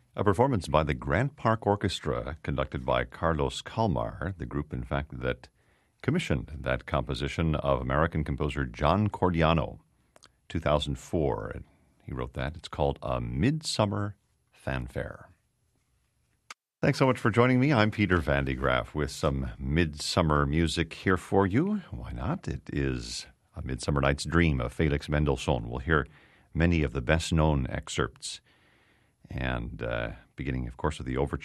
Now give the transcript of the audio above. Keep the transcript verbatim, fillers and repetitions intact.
A performance by the Grant Park Orchestra, conducted by Carlos Kalmar, the group, in fact, that commissioned that composition of American composer John Cordiano, two thousand four. He wrote that. It's called A Midsummer Fanfare. Thanks so much for joining me. I'm Peter Van de Graaff with some midsummer music here for you. Why not? It is A Midsummer Night's Dream of Felix Mendelssohn. We'll hear many of the best-known excerpts. And uh, beginning, of course, with the overture